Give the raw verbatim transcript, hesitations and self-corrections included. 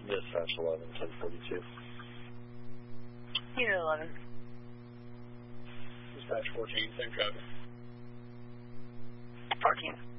Dispatch eleven, ten forty-two. Unit eleven. Dispatch fourteen, same traffic. fourteen.